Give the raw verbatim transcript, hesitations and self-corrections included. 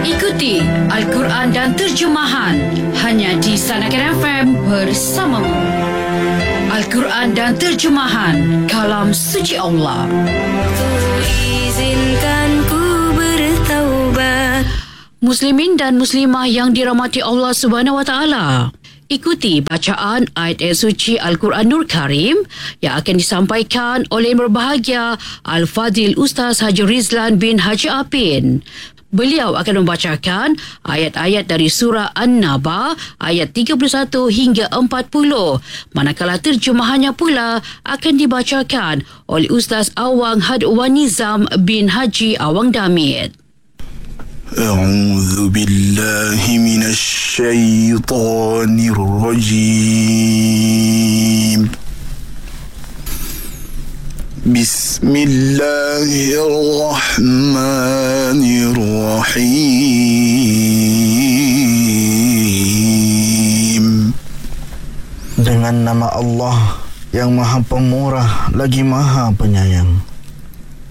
Ikuti Al-Quran dan terjemahan hanya di Sanakan F M bersamamu. Al-Quran dan terjemahan kalam suci Allah. Izinkan ku bertaubat. Muslimin dan muslimah yang dirahmati Allah Subhanahu Wa Taala. Ikuti bacaan ayat suci Al-Quranul Karim yang akan disampaikan oleh yang berbahagia Al-Fadhil Ustaz Haji Rizlan bin Haji Apin. Beliau akan membacakan ayat-ayat dari surah An-Naba ayat tiga puluh satu hingga empat puluh. Manakala terjemahannya pula akan dibacakan oleh Ustaz Awang Hadwan Nizam bin Haji Awang Damit. أعوذ بالله من الشيطان الرجيم بسم الله الرحمن الرحيم. Dengan nama Allah yang Maha Pemurah lagi Maha Penyayang.